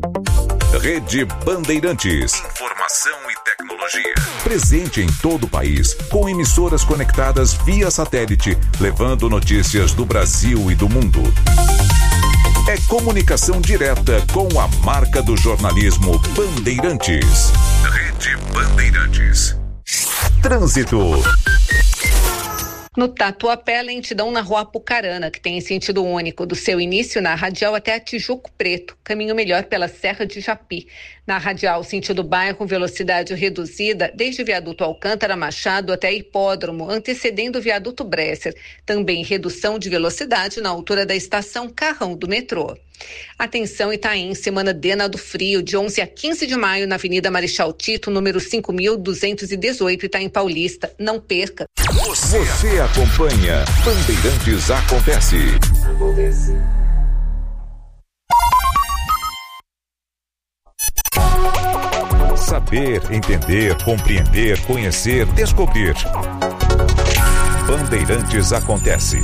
Rede Bandeirantes. Informação e tecnologia. Presente em todo o país, com emissoras conectadas via satélite, levando notícias do Brasil e do mundo. É comunicação direta com a marca do jornalismo Bandeirantes. Rede Bandeirantes. Trânsito. No Tatuapé, lentidão na rua Apucarana, que tem sentido único, do seu início na Radial até a Tijuco Preto, caminho melhor pela Serra de Japi. Na Radial, sentido bairro, velocidade reduzida, desde o viaduto Alcântara Machado até Hipódromo, antecedendo o viaduto Bresser. Também redução de velocidade na altura da estação Carrão do metrô. Atenção Itaim, semana Dena do Frio, de 11 a 15 de maio, na Avenida Marechal Tito, número 5.218, Itaim Paulista. Não perca. Você acompanha Bandeirantes Acontece. Saber, entender, compreender, conhecer, descobrir. Bandeirantes Acontece.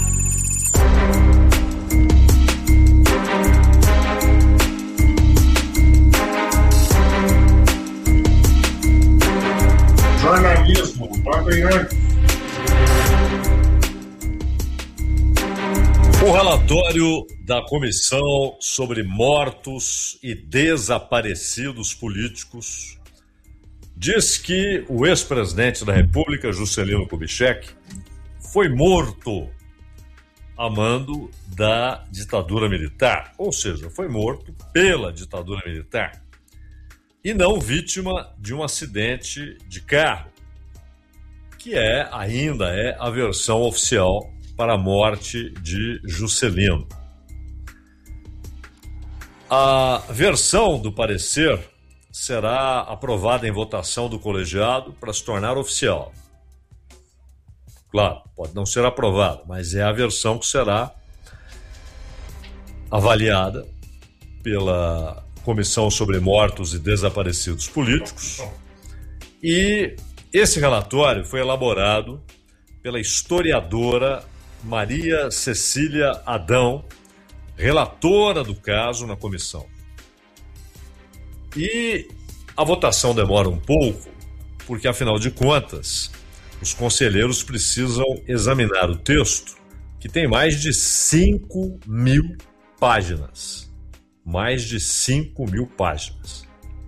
Jornalismo, Bandeirantes. O relatório da Comissão sobre Mortos e Desaparecidos Políticos diz que o ex-presidente da República, Juscelino Kubitschek, foi morto a mando da ditadura militar, ou seja, foi morto pela ditadura militar e não vítima de um acidente de carro, que ainda é a versão oficial para a morte de Juscelino. A versão do parecer será aprovada em votação do colegiado para se tornar oficial. Claro, pode não ser aprovada, mas é a versão que será avaliada pela Comissão sobre Mortos e Desaparecidos Políticos. E esse relatório foi elaborado pela historiadora Maria Cecília Adão, relatora do caso na comissão. E a votação demora um pouco, porque, afinal de contas, os conselheiros precisam examinar o texto, que tem mais de 5.000 páginas. Mais de 5.000 páginas.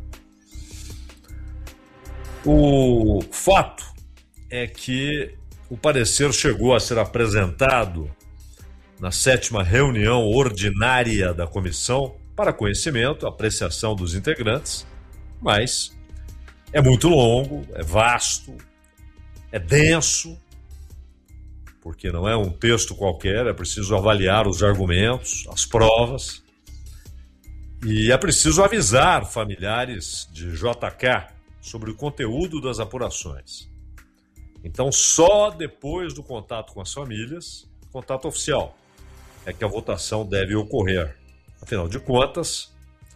O fato é que o parecer chegou a ser apresentado na 7ª reunião ordinária da comissão para conhecimento, apreciação dos integrantes, mas é muito longo, é vasto, é denso, porque não é um texto qualquer, é preciso avaliar os argumentos, as provas, e é preciso avisar familiares de JK sobre o conteúdo das apurações. Então, só depois do contato com as famílias, contato oficial, é que a votação deve ocorrer. Afinal de contas,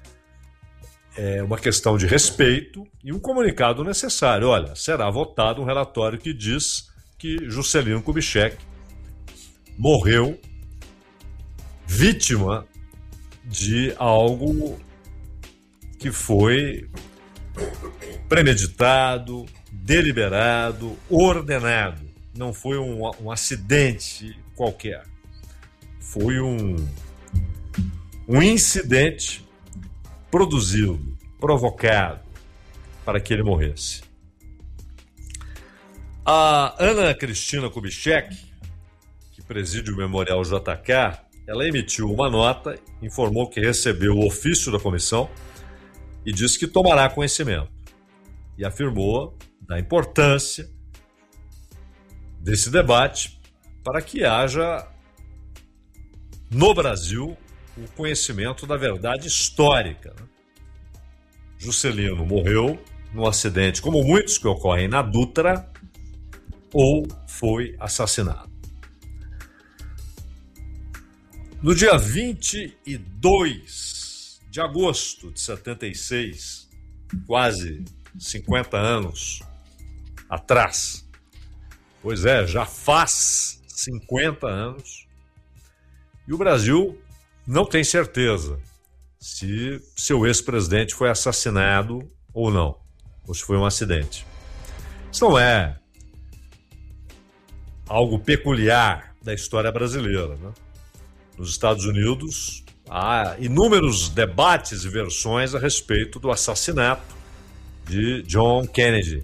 é uma questão de respeito e um comunicado necessário. Olha, será votado um relatório que diz que Juscelino Kubitschek morreu vítima de algo que foi premeditado, deliberado, ordenado. Não foi um acidente qualquer. Foi um incidente produzido, provocado para que ele morresse. A Ana Cristina Kubitschek, que preside o Memorial JK, ela emitiu uma nota, informou que recebeu o ofício da comissão e disse que tomará conhecimento. E afirmou da importância desse debate para que haja no Brasil o conhecimento da verdade histórica. Juscelino morreu num acidente, como muitos que ocorrem na Dutra, ou foi assassinado. No dia 22 de agosto de 76, quase 50 anos atrás, pois é, já faz 50 anos, e o Brasil não tem certeza se seu ex-presidente foi assassinado ou não, ou se foi um acidente. Isso não é algo peculiar da história brasileira, né? Nos Estados Unidos, há inúmeros debates e versões a respeito do assassinato de John Kennedy.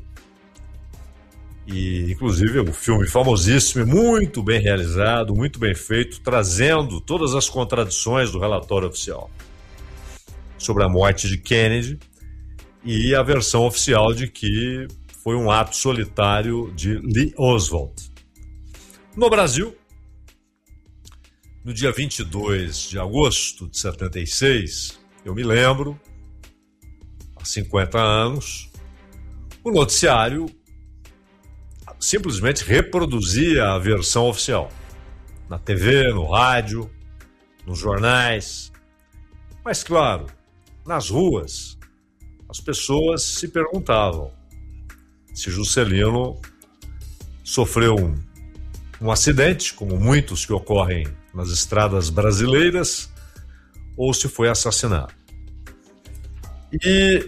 E, inclusive, um filme famosíssimo, muito bem realizado, muito bem feito, trazendo todas as contradições do relatório oficial sobre a morte de Kennedy e a versão oficial de que foi um ato solitário de Lee Oswald. No Brasil, no dia 22 de agosto de 76, eu me lembro, há 50 anos, o noticiário simplesmente reproduzia a versão oficial. Na TV, no rádio, nos jornais. Mas, claro, nas ruas, as pessoas se perguntavam se Juscelino sofreu um acidente, como muitos que ocorrem nas estradas brasileiras, ou se foi assassinado. E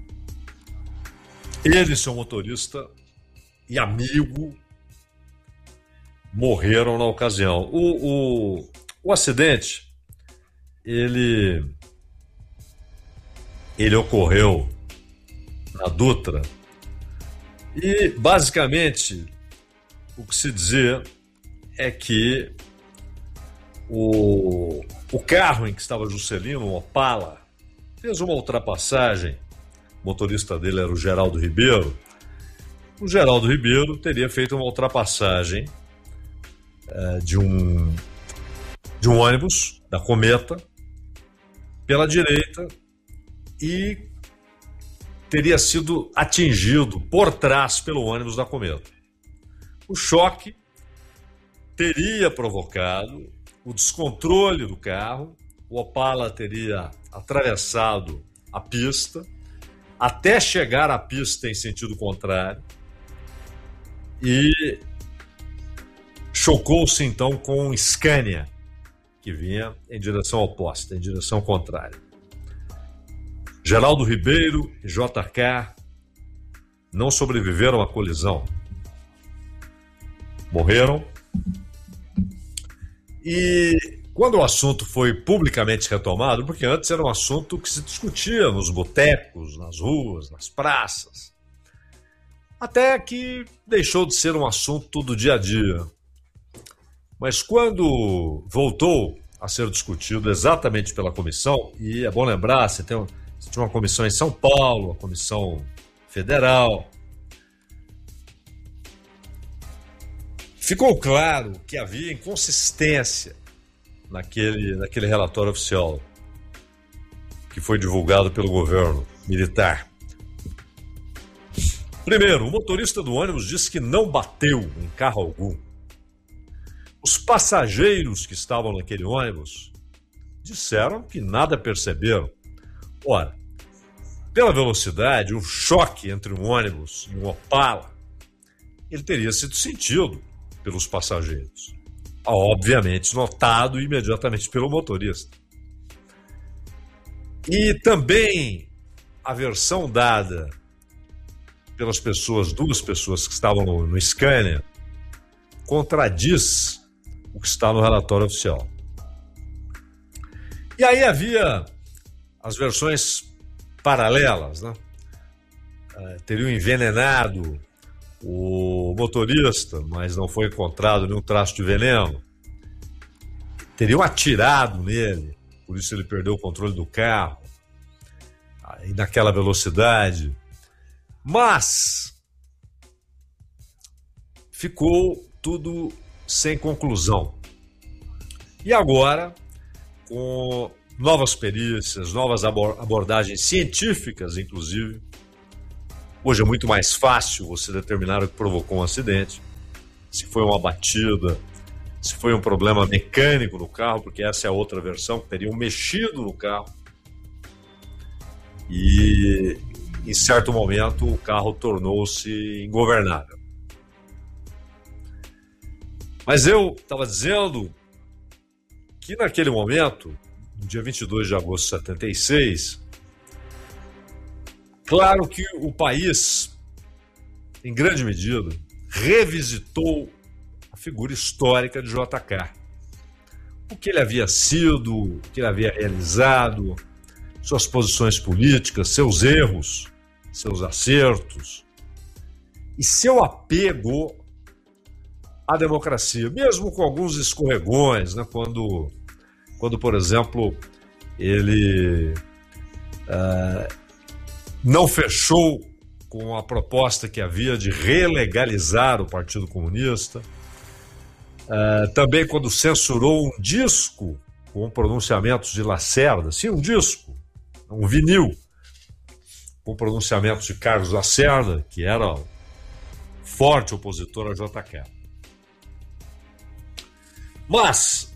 ele, seu motorista e amigo, morreram na ocasião. O acidente, ele ocorreu na Dutra e, basicamente, o que se dizia é que o carro em que estava Juscelino, um Opala, fez uma ultrapassagem. O motorista dele era o Geraldo Ribeiro. O Geraldo Ribeiro teria feito uma ultrapassagem de um ônibus da Cometa pela direita e teria sido atingido por trás pelo ônibus da Cometa. O choque teria provocado o descontrole do carro, o Opala teria atravessado a pista até chegar à pista em sentido contrário e chocou-se então com um Scania que vinha em direção oposta, em direção contrária. Geraldo Ribeiro e JK não sobreviveram à colisão. Morreram. E quando o assunto foi publicamente retomado, porque antes era um assunto que se discutia nos botecos, nas ruas, nas praças, até que deixou de ser um assunto do dia a dia. Mas quando voltou a ser discutido exatamente pela comissão, e é bom lembrar, você tinha uma comissão em São Paulo, a comissão federal, ficou claro que havia inconsistência naquele relatório oficial que foi divulgado pelo governo militar. Primeiro, o motorista do ônibus disse que não bateu em carro algum. Os passageiros que estavam naquele ônibus disseram que nada perceberam. Ora, pela velocidade, o choque entre um ônibus e um Opala, ele teria sido sentido pelos passageiros. Obviamente notado imediatamente pelo motorista. E também a versão dada pelas duas pessoas que estavam no Scania, contradiz o que está no relatório oficial. E aí havia as versões paralelas, né? Teriam envenenado o motorista, mas não foi encontrado nenhum traço de veneno. Teriam atirado nele, por isso ele perdeu o controle do carro, e naquela velocidade. Mas ficou tudo sem conclusão. E agora, com novas perícias, novas abordagens científicas, inclusive, hoje é muito mais fácil você determinar o que provocou um acidente, se foi uma batida, se foi um problema mecânico no carro, porque essa é a outra versão, que teriam mexido no carro. E, em certo momento, o carro tornou-se ingovernável. Mas eu estava dizendo que, naquele momento, no dia 22 de agosto de 76, claro que o país, em grande medida, revisitou a figura histórica de JK. O que ele havia sido, o que ele havia realizado, suas posições políticas, seus erros, seus acertos e seu apego à democracia, mesmo com alguns escorregões, né? Quando, por exemplo, ele não fechou com a proposta que havia de relegalizar o Partido Comunista, também quando censurou um disco com pronunciamentos de Lacerda, sim, um disco, um vinil, com pronunciamentos de Carlos Lacerda, que era forte opositor a JK. Mas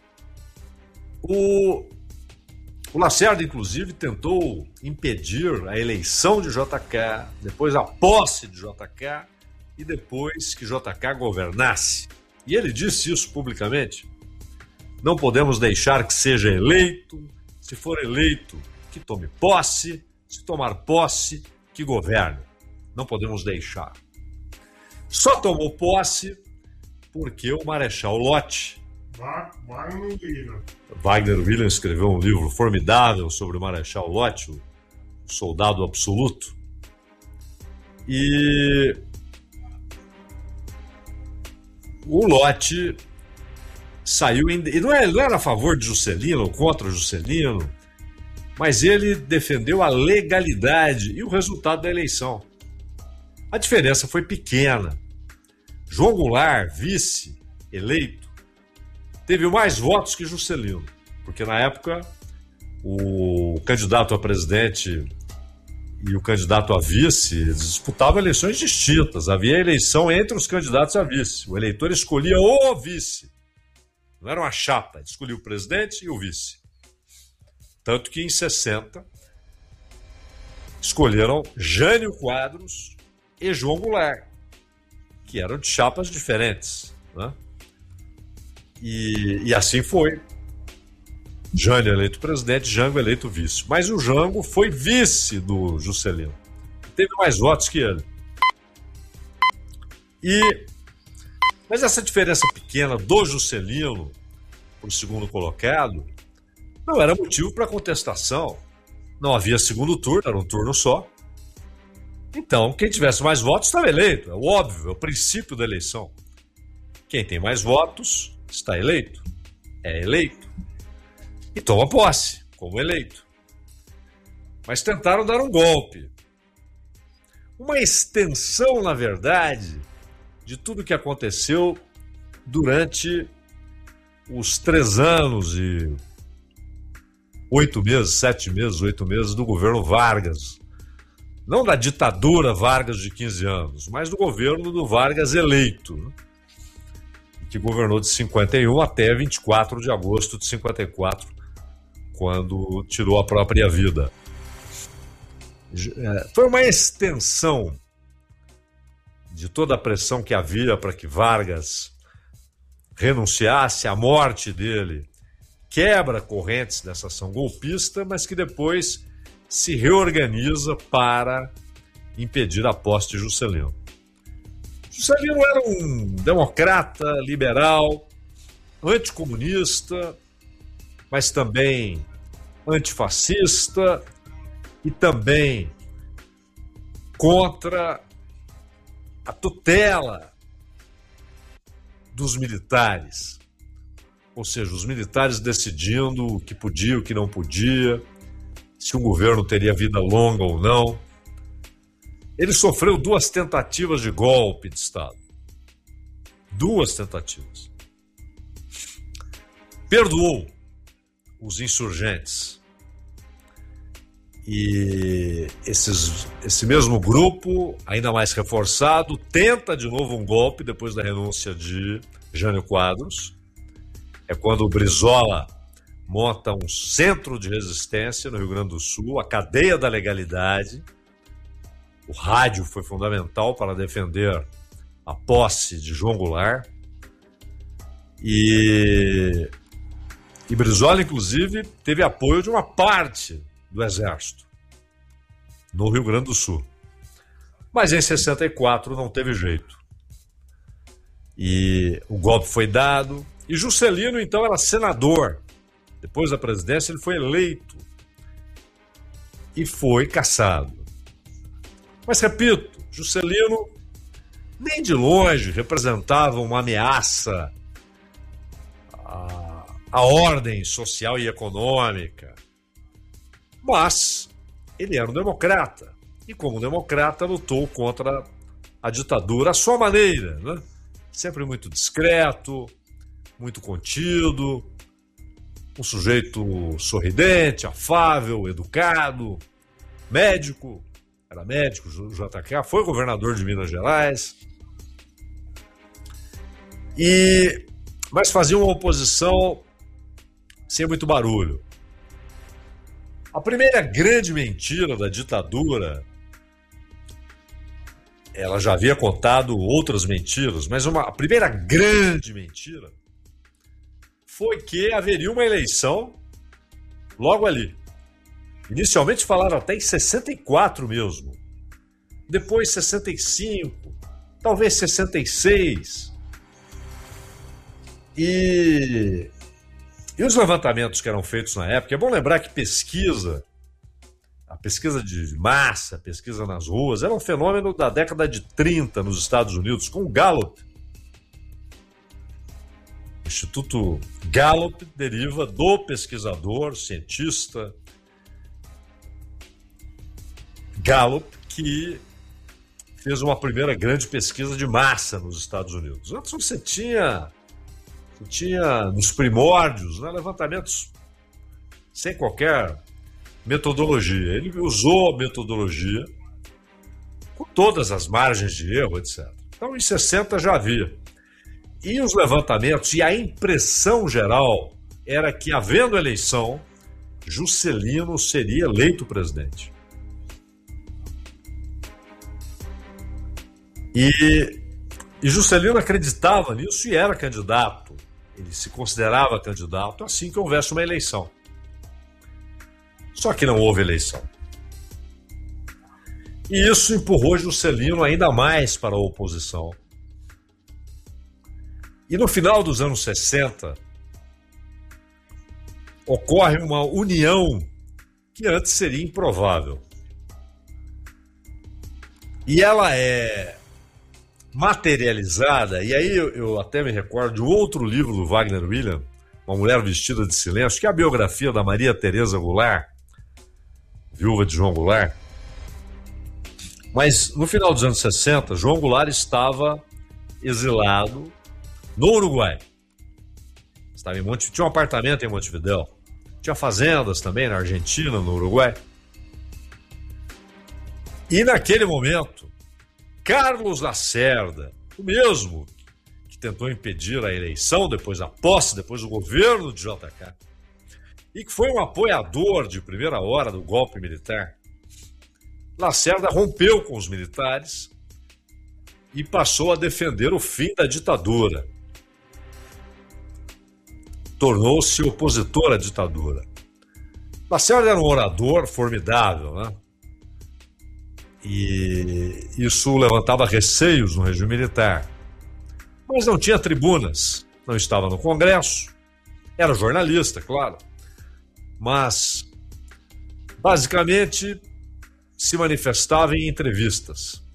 o Lacerda, inclusive, tentou impedir a eleição de JK, depois a posse de JK e depois que JK governasse. E ele disse isso publicamente. Não podemos deixar que seja eleito. Se for eleito, que tome posse. Se tomar posse, que governe. Não podemos deixar. Só tomou posse porque o Marechal Lott, Wagner Williams, escreveu um livro formidável sobre o Marechal Lott, o soldado absoluto. E o Lott saiu, e não era a favor de Juscelino ou contra Juscelino, mas ele defendeu a legalidade e o resultado da eleição. A diferença foi pequena. João Goulart, vice, eleito, teve mais votos que Juscelino, porque na época o candidato a presidente e o candidato a vice disputavam eleições distintas. Havia eleição entre os candidatos a vice. O eleitor escolhia o vice. Não era uma chapa, ele escolhia o presidente e o vice. Tanto que em 60 escolheram Jânio Quadros e João Goulart, que eram de chapas diferentes, né? E assim foi. Jânio eleito presidente, Jango eleito vice. Mas o Jango foi vice do Juscelino. Teve mais votos que ele. Mas essa diferença pequena do Juscelino para o segundo colocado não era motivo para contestação. Não havia segundo turno, era um turno só. Então, quem tivesse mais votos estava eleito. É óbvio, é o princípio da eleição. Quem tem mais votos está eleito. É eleito. E toma posse, como eleito. Mas tentaram dar um golpe. Uma extensão, na verdade, de tudo que aconteceu durante os 3 anos e 8 meses, 7 meses, 8 meses do governo Vargas. Não da ditadura Vargas de 15 anos, mas do governo do Vargas eleito, né? Que governou de 51 até 24 de agosto de 54, quando tirou a própria vida. Foi uma extensão de toda a pressão que havia para que Vargas renunciasse. A morte dele quebra correntes dessa ação golpista, mas que depois se reorganiza para impedir a posse de Juscelino. Juscelino era um democrata, liberal, anticomunista, mas também antifascista e também contra a tutela dos militares. Ou seja, os militares decidindo o que podia, o que não podia, se o governo teria vida longa ou não. Ele sofreu 2 tentativas de golpe de Estado. 2 tentativas. Perdoou os insurgentes. E esse mesmo grupo, ainda mais reforçado, tenta de novo um golpe depois da renúncia de Jânio Quadros. É quando o Brizola monta um centro de resistência no Rio Grande do Sul, a cadeia da legalidade. O rádio foi fundamental para defender a posse de João Goulart. E E Brizola, inclusive, teve apoio de uma parte do Exército no Rio Grande do Sul. Mas em 64 não teve jeito. E o golpe foi dado. E Juscelino, então, era senador. Depois da presidência, ele foi eleito. E foi cassado. Mas, repito, Juscelino nem de longe representava uma ameaça à ordem social e econômica. Mas ele era um democrata. E como democrata lutou contra a ditadura à sua maneira, né? Sempre muito discreto, muito contido, um sujeito sorridente, afável, educado, médico, era médico, JK, foi governador de Minas Gerais, mas fazia uma oposição sem muito barulho. A primeira grande mentira da ditadura, ela já havia contado outras mentiras, mas a primeira grande mentira foi que haveria uma eleição logo ali. Inicialmente falaram até em 64 mesmo. Depois 65, talvez 66. E os levantamentos que eram feitos na época, é bom lembrar que a pesquisa de massa, a pesquisa nas ruas, era um fenômeno da década de 30 nos Estados Unidos, com o Gallup. O Instituto Gallup deriva do pesquisador, cientista Gallup, que fez uma primeira grande pesquisa de massa nos Estados Unidos. Antes você tinha nos primórdios, né, levantamentos sem qualquer metodologia. Ele usou a metodologia com todas as margens de erro, etc. Então, em 60 já havia. E os levantamentos e a impressão geral era que, havendo eleição, Juscelino seria eleito presidente. E Juscelino acreditava nisso e era candidato. Ele se considerava candidato assim que houvesse uma eleição. Só que não houve eleição. E isso empurrou Juscelino ainda mais para a oposição. E no final dos anos 60, ocorre uma união que antes seria improvável. E ela é materializada, e aí eu até me recordo de outro livro do Wagner William, Uma Mulher Vestida de Silêncio, que é a biografia da Maria Tereza Goulart, viúva de João Goulart. Mas no final dos anos 60, João Goulart estava exilado no Uruguai. Tinha um apartamento em Montevidéu. Tinha fazendas também na Argentina, no Uruguai. E naquele momento, Carlos Lacerda, o mesmo que tentou impedir a eleição, depois a posse, depois o governo de JK, e que foi um apoiador de primeira hora do golpe militar, Lacerda rompeu com os militares e passou a defender o fim da ditadura. Tornou-se opositor à ditadura. Lacerda era um orador formidável, né? E isso levantava receios no regime militar. Mas não tinha tribunas, não estava no Congresso, era jornalista, claro. Mas, basicamente, se manifestava em entrevistas.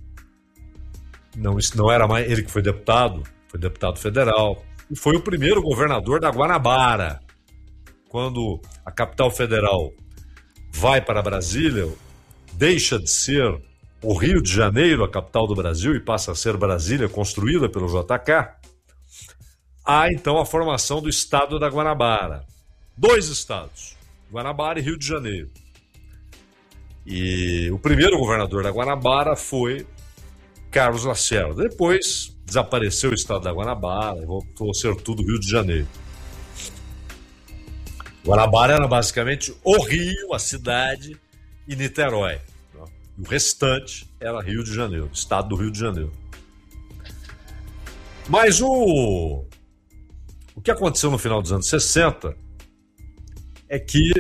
Não era mais ele que foi deputado federal. E foi o primeiro governador da Guanabara. Quando a capital federal vai para Brasília, deixa de ser o Rio de Janeiro, a capital do Brasil, e passa a ser Brasília, construída pelo JK, há então a formação do estado da Guanabara. 2 estados, Guanabara e Rio de Janeiro. E o primeiro governador da Guanabara foi Carlos Lacerda. Depois desapareceu o estado da Guanabara e voltou a ser tudo Rio de Janeiro. Guanabara era basicamente o Rio, a cidade, e Niterói. O restante era Rio de Janeiro, estado do Rio de Janeiro. Mas o que aconteceu no final dos anos 60 é que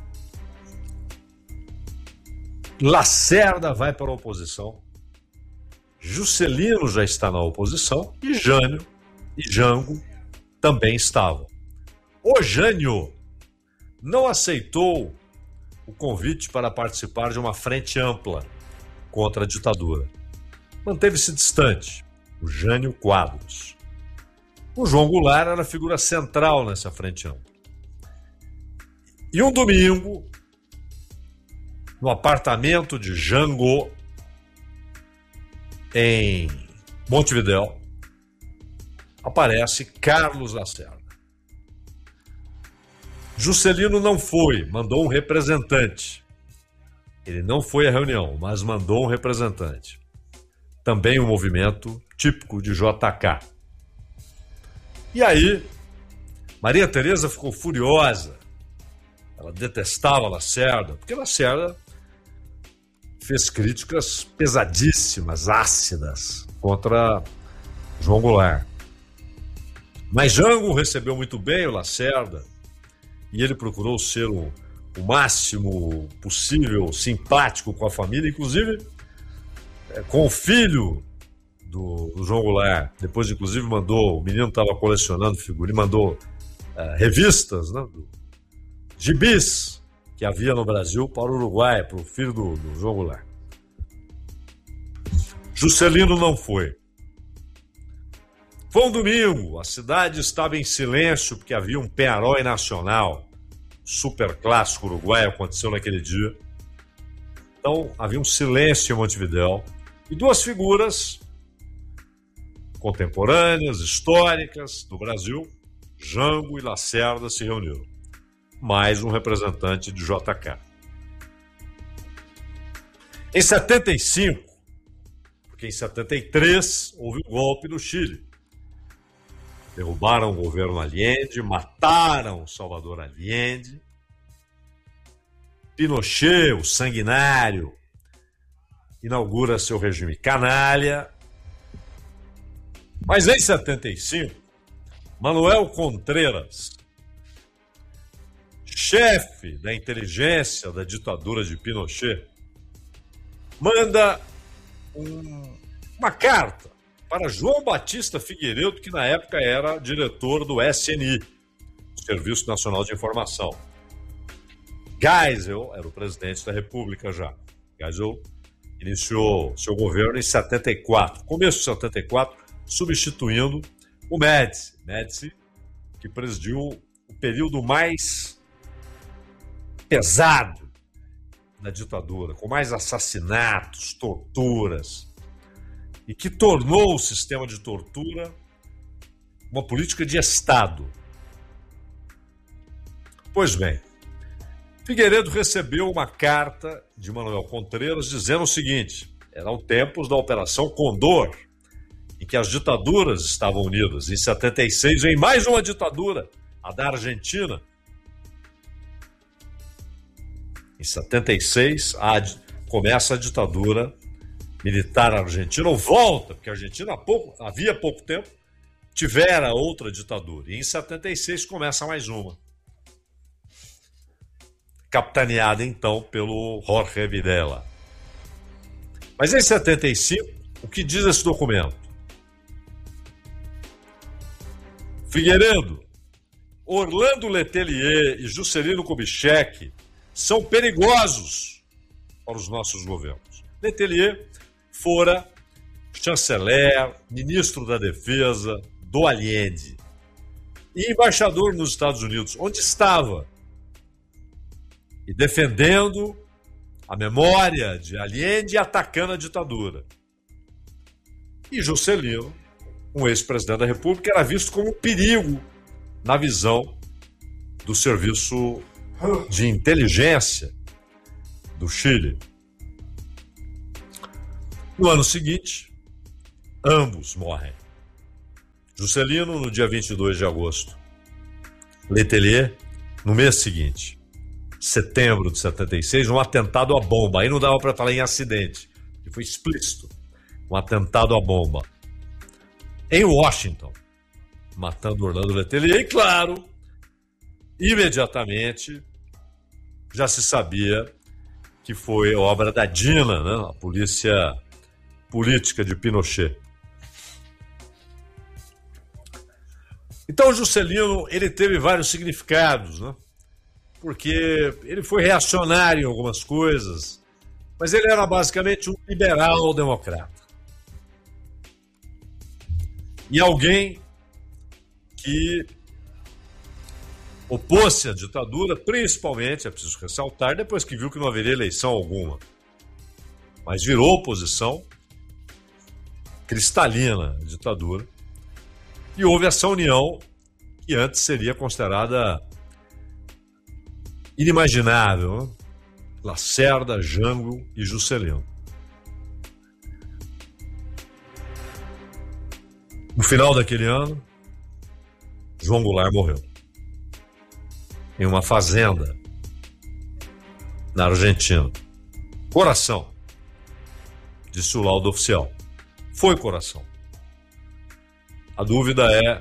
Lacerda vai para a oposição, Juscelino já está na oposição e Jânio e Jango também estavam. O Jânio não aceitou o convite para participar de uma frente ampla contra a ditadura. Manteve-se distante, o Jânio Quadros. O João Goulart era a figura central nessa frente ampla. E um domingo, no apartamento de Jango, em Montevidéu, aparece Carlos Lacerda. Juscelino não foi, mandou um representante. Ele não foi à reunião, mas mandou um representante. Também um movimento típico de JK. E aí, Maria Tereza ficou furiosa. Ela detestava Lacerda, porque Lacerda fez críticas pesadíssimas, ácidas, contra João Goulart. Mas Jango recebeu muito bem o Lacerda e ele procurou ser o máximo possível simpático com a família, inclusive com o filho do João Goulart. Depois, inclusive, mandou, o menino estava colecionando figurinhas, mandou revistas, né, gibis que havia no Brasil para o Uruguai, para o filho do João Goulart. Juscelino não foi. Foi um domingo, a cidade estava em silêncio porque havia um Penharol nacional, super clássico uruguaio, aconteceu naquele dia. Então havia um silêncio em Montevidéu e duas figuras contemporâneas, históricas do Brasil, Jango e Lacerda, se reuniram. Mais um representante de JK. Em 75, porque em 73 houve um golpe no Chile. Derrubaram o governo Allende, mataram Salvador Allende. Pinochet, o sanguinário, inaugura seu regime canalha. Mas em 75, Manuel Contreras, chefe da inteligência da ditadura de Pinochet, manda uma carta para João Batista Figueiredo, que na época era diretor do SNI, Serviço Nacional de Informação. Geisel era o presidente da República já. Geisel iniciou seu governo em 74, começo de 74, substituindo o Médici. Médici, que presidiu o período mais pesado da ditadura, com mais assassinatos, torturas, e que tornou o sistema de tortura uma política de Estado. Pois bem, Figueiredo recebeu uma carta de Manuel Contreras dizendo o seguinte: eram tempos da Operação Condor, em que as ditaduras estavam unidas. Em 76 vem mais uma ditadura, a da Argentina. Em 76 começa a ditadura militar argentina, ou volta, porque a Argentina havia pouco tempo tivera outra ditadura. E em 76 começa mais uma. Capitaneada, então, pelo Jorge Videla. Mas em 75, o que diz esse documento? Figueiredo, Orlando Letelier e Juscelino Kubitschek são perigosos para os nossos governos. Letelier fora chanceler, ministro da Defesa do Allende e embaixador nos Estados Unidos, onde estava e defendendo a memória de Allende e atacando a ditadura. E Juscelino, um ex-presidente da República, era visto como um perigo na visão do serviço de inteligência do Chile. No ano seguinte, ambos morrem. Juscelino no dia 22 de agosto. Letelier no mês seguinte, setembro de 76, um atentado à bomba. Aí não dava para falar em acidente, que foi explícito. Um atentado à bomba em Washington, matando Orlando Letelier. E claro, imediatamente já se sabia que foi obra da DINA, né? A polícia política de Pinochet. Então o Juscelino, ele teve vários significados, né? Porque ele foi reacionário em algumas coisas, mas ele era basicamente um liberal democrata. E alguém que opôs-se à ditadura, principalmente, é preciso ressaltar, depois que viu que não haveria eleição alguma. Mas virou oposição cristalina à ditadura. E houve essa união que antes seria considerada inimaginável, né? Lacerda, Jango e Juscelino. No final daquele ano, João Goulart morreu em uma fazenda na Argentina. Coração, disse o laudo oficial. Foi coração. A dúvida é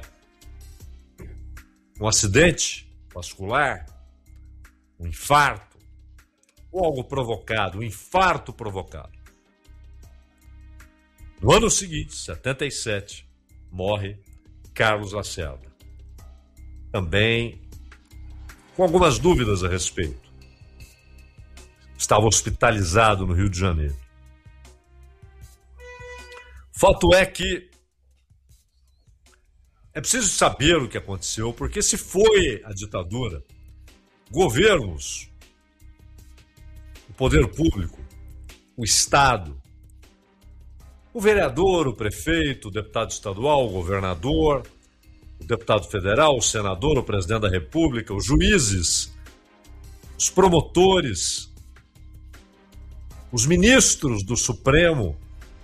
um acidente vascular, um infarto, ou algo provocado, um infarto provocado. No ano seguinte, 77, morre Carlos Lacerda. Também com algumas dúvidas a respeito. Estava hospitalizado no Rio de Janeiro. Fato é que é preciso saber o que aconteceu, porque se foi a ditadura, governos, o poder público, o Estado, o vereador, o prefeito, o deputado estadual, o governador, o deputado federal, o senador, o presidente da República, os juízes, os promotores, os ministros do Supremo,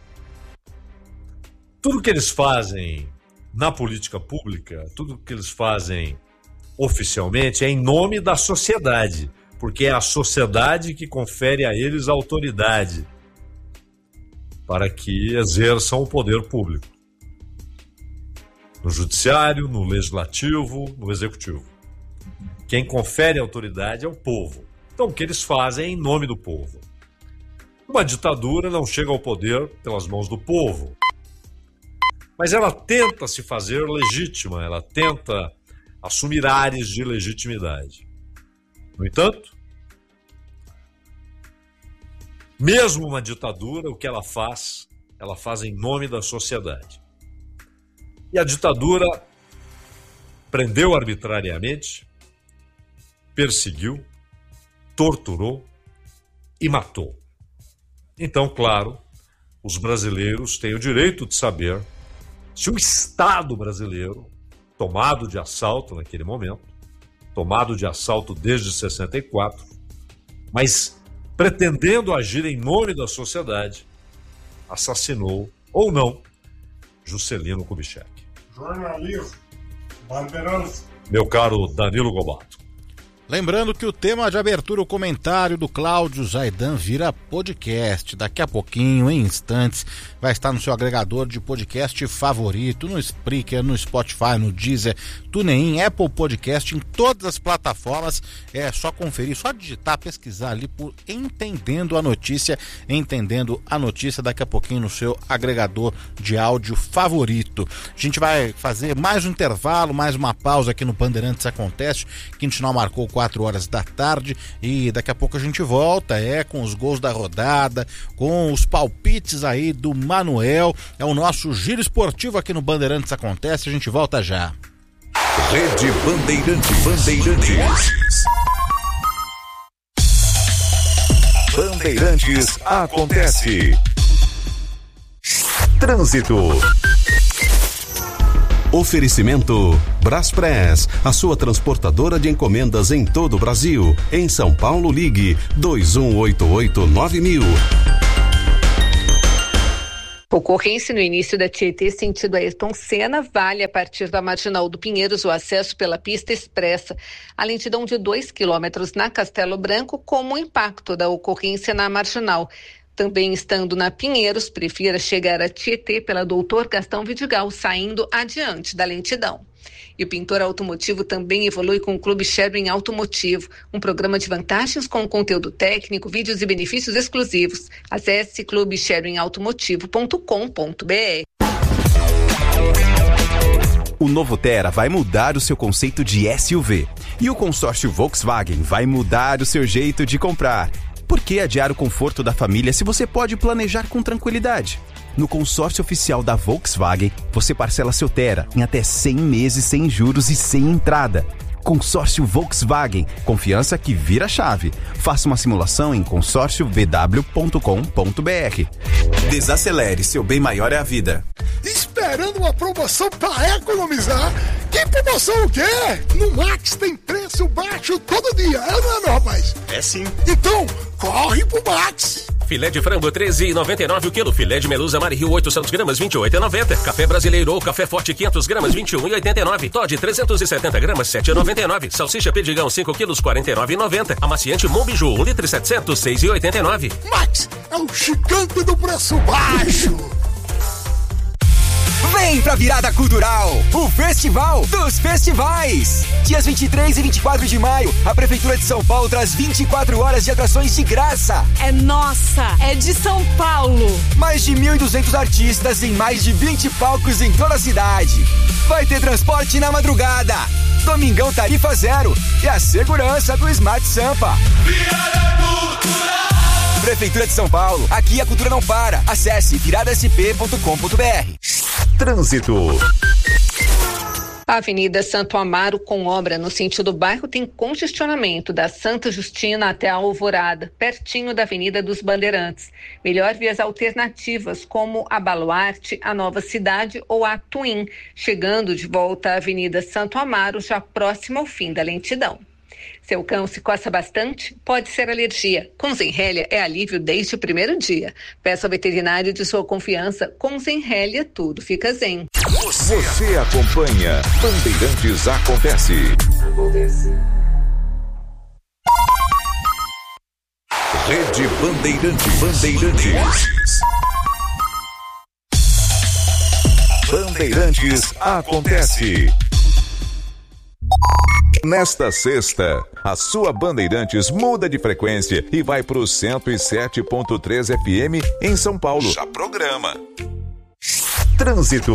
tudo que eles fazem na política pública, tudo que eles fazem oficialmente é em nome da sociedade, porque é a sociedade que confere a eles a autoridade para que exerçam o poder público. No judiciário, no legislativo, no executivo. Quem confere a autoridade é o povo. Então o que eles fazem é em nome do povo. Uma ditadura não chega ao poder pelas mãos do povo, mas ela tenta se fazer legítima, ela tenta assumir áreas de legitimidade. No entanto, mesmo uma ditadura, o que ela faz em nome da sociedade. E a ditadura prendeu arbitrariamente, perseguiu, torturou e matou. Então, claro, os brasileiros têm o direito de saber se o Estado brasileiro, tomado de assalto naquele momento, tomado de assalto desde 64, mas pretendendo agir em nome da sociedade, assassinou ou não Juscelino Kubitschek. Jornalismo, Bandeirantes. Meu caro Danilo Gobato. Lembrando que o tema de abertura, o comentário do Cláudio Zaidan vira podcast. Daqui a pouquinho, em instantes, vai estar no seu agregador de podcast favorito, no Spreaker, no Spotify, no Deezer, TuneIn, Apple Podcast, em todas as plataformas. É só conferir, só digitar, pesquisar ali por Entendendo a Notícia, daqui a pouquinho no seu agregador de áudio favorito. A gente vai fazer mais um intervalo, mais uma pausa aqui no Bandeirantes Acontece. Quintinal marcou 4 horas da tarde e daqui a pouco a gente volta, com os gols da rodada, com os palpites aí do Manuel. É o nosso giro esportivo aqui no Bandeirantes Acontece, a gente volta já. Rede Bandeirantes. Bandeirantes Acontece. Trânsito. Oferecimento Braspress, a sua transportadora de encomendas em todo o Brasil. Em São Paulo, ligue 2188-9000. Ocorrência no início da Tietê, sentido Ayrton Senna, vale a partir da Marginal do Pinheiros o acesso pela pista expressa. A lentidão de 2 quilômetros na Castelo Branco, como o impacto da ocorrência na Marginal. Também estando na Pinheiros, prefira chegar a Tietê pela Doutor Gastão Vidigal, saindo adiante da lentidão. E o Pintor Automotivo também evolui com o Clube Sherwin Automotivo, um programa de vantagens com conteúdo técnico, vídeos e benefícios exclusivos. Acesse clubesherwinautomotivo.com.br. O novo Tera vai mudar o seu conceito de SUV. E o consórcio Volkswagen vai mudar o seu jeito de comprar. Por que adiar o conforto da família se você pode planejar com tranquilidade? No consórcio oficial da Volkswagen, você parcela seu Tera em até 100 meses sem juros e sem entrada. Consórcio Volkswagen, confiança que vira chave. Faça uma simulação em consórciovw.com.br. Desacelere, seu bem maior é a vida. Esperando uma promoção para economizar? Que promoção o quê? No Max tem preço baixo todo dia, não é, meu rapaz? É sim. Então, corre pro Max. Filé de frango, R$13,99 o quilo. Filé de melusa Mari-Rio, 800 gramas, R$28,90. Café brasileiro ou café forte, 500 gramas, R$21,89. Todd, 370 gramas, R$7,99. Salsicha Perdigão, 5 quilos, R$49,90. Amaciante Monbiju, 1 litro e 700, R$6,89. Max é o gigante do preço baixo. Vem pra Virada Cultural, o Festival dos Festivais. Dias 23 e 24 de maio, a Prefeitura de São Paulo traz 24 horas de atrações de graça. É nossa, é de São Paulo. Mais de 1.200 artistas em mais de 20 palcos em toda a cidade. Vai ter transporte na madrugada, domingão tarifa zero e a segurança do Smart Sampa. Virada Cultural. Prefeitura de São Paulo, aqui a cultura não para. Acesse viradasp.com.br. Trânsito. A Avenida Santo Amaro, com obra no sentido bairro, tem congestionamento da Santa Justina até a Alvorada, pertinho da Avenida dos Bandeirantes. Melhor vias alternativas, como a Baluarte, a Nova Cidade ou a Twin, chegando de volta à Avenida Santo Amaro, já próximo ao fim da lentidão. Seu cão se coça bastante? Pode ser alergia. Com Zenrelia é alívio desde o primeiro dia. Peça ao veterinário de sua confiança. Com Zenrelia tudo fica zen. Você acompanha Bandeirantes Acontece. Rede Bandeirantes. Bandeirantes Acontece. Nesta sexta, a sua Bandeirantes muda de frequência e vai para o 107.3 FM em São Paulo. Já programa. Trânsito.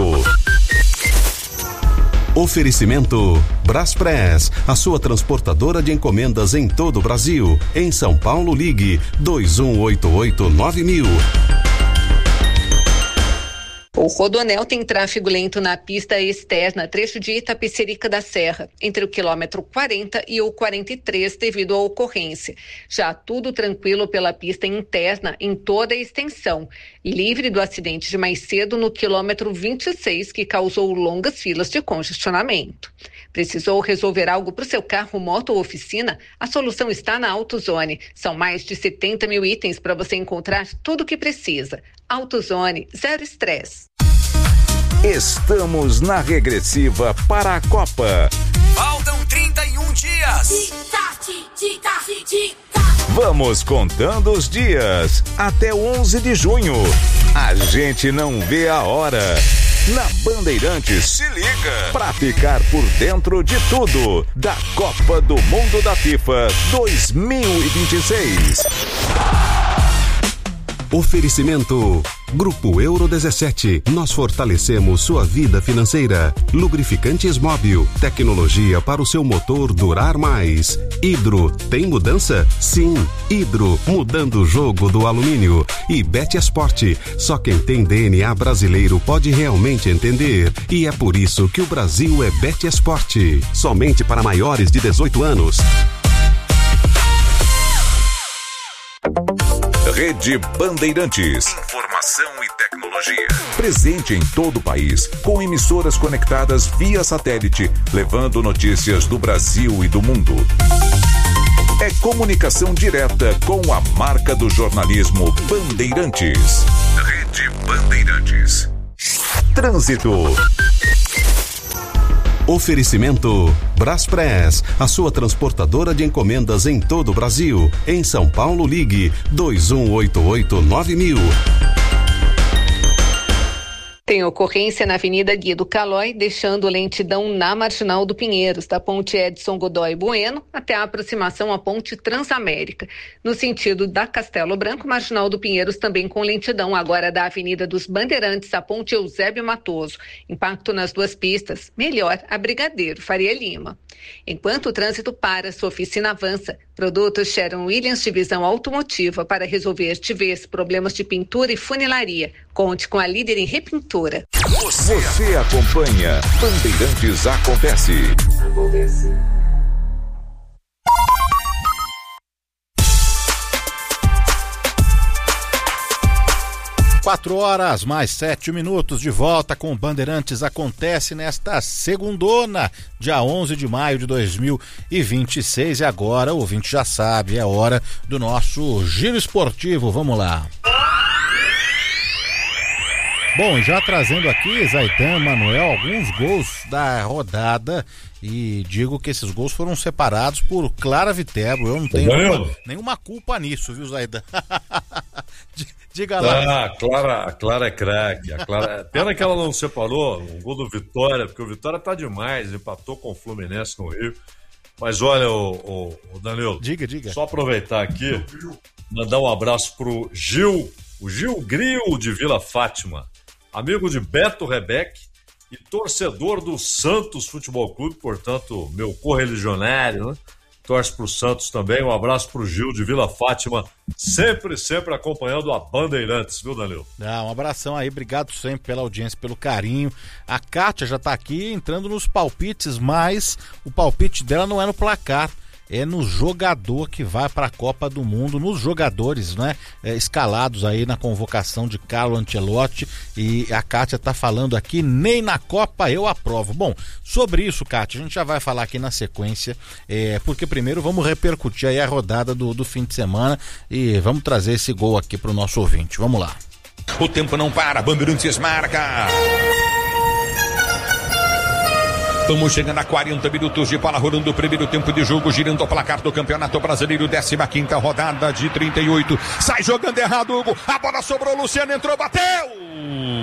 Oferecimento Braspress, a sua transportadora de encomendas em todo o Brasil. Em São Paulo, ligue 2188-9000. O Rodoanel tem tráfego lento na pista externa, trecho de Itapecerica da Serra, entre o quilômetro 40 e o 43, devido à ocorrência. Já tudo tranquilo pela pista interna em toda a extensão, livre do acidente de mais cedo no quilômetro 26, que causou longas filas de congestionamento. Precisou resolver algo para o seu carro, moto ou oficina? A solução está na AutoZone. São mais de 70 mil itens para você encontrar tudo o que precisa. AutoZone, zero estresse. Estamos na regressiva para a Copa. Faltam 31 dias. Vamos contando os dias até 11 de junho. A gente não vê a hora. Na Bandeirantes, se liga pra ficar por dentro de tudo da Copa do Mundo da FIFA 2026. Oferecimento Grupo Euro 17. Nós fortalecemos sua vida financeira. Lubrificantes Móbil. Tecnologia para o seu motor durar mais. Hidro. Tem mudança? Sim. Hidro. Mudando o jogo do alumínio. E Betesport. Só quem tem DNA brasileiro pode realmente entender. E é por isso que o Brasil é Betesport. Somente para maiores de 18 anos. Rede Bandeirantes. Informação e tecnologia. Presente em todo o país, com emissoras conectadas via satélite, levando notícias do Brasil e do mundo. É comunicação direta com a marca do jornalismo Bandeirantes. Rede Bandeirantes. Trânsito. Oferecimento Braspress, a sua transportadora de encomendas em todo o Brasil. Em São Paulo, ligue 2188-9000. Tem ocorrência na Avenida Guido Calói, deixando lentidão na Marginal do Pinheiros, da ponte Edson Godoy Bueno até a aproximação à ponte Transamérica. No sentido da Castelo Branco, Marginal do Pinheiros também com lentidão, agora da Avenida dos Bandeirantes à ponte Eusébio Matoso. Impacto nas duas pistas, melhor a Brigadeiro Faria Lima. Enquanto o trânsito para, sua oficina avança. Produtos Sherwin-Williams, divisão automotiva, para resolver TVs, problemas de pintura e funilaria. Conte com a líder em repintura. Você acompanha Bandeirantes Acontece. 4h mais 7 de volta com Bandeirantes Acontece nesta segundona, dia 11 de maio de 2026. E agora, o ouvinte já sabe, é hora do nosso giro esportivo. Vamos lá. Bom, já trazendo aqui, Zaidan, Manuel, alguns gols da rodada, e digo que esses gols foram separados por Clara Viterbo. Eu não tenho nenhuma culpa nisso, viu, Zaidan? Diga lá. A Clara é craque. Pena que ela não separou o gol do Vitória, porque o Vitória tá demais, empatou com o Fluminense no Rio. Mas olha, o Danilo, diga. Só aproveitar aqui, mandar um abraço pro Gil, o Gil Gril de Vila Fátima, amigo de Beto Rebeck e torcedor do Santos Futebol Clube, portanto, meu correligionário, né? Torce pro Santos também. Um abraço pro Gil de Vila Fátima, sempre acompanhando a Bandeirantes, viu, Danilo? Um abração aí, obrigado sempre pela audiência, pelo carinho. A Kátia já tá aqui entrando nos palpites, mas o palpite dela não é no placar, é no jogador que vai para a Copa do Mundo, nos jogadores, né, escalados aí na convocação de Carlo Ancelotti. E a Kátia tá falando aqui, nem na Copa eu aprovo. Bom, sobre isso, Kátia, a gente já vai falar aqui na sequência, porque primeiro vamos repercutir aí a rodada do fim de semana e vamos trazer esse gol aqui pro nosso ouvinte. Vamos lá. O tempo não para, Bandeirantes marca. Estamos chegando a 40 minutos de bola rolando o primeiro tempo de jogo, girando o placar do Campeonato Brasileiro, 15ª rodada de 38. Sai jogando errado, Hugo. A bola sobrou, Luciano entrou, bateu!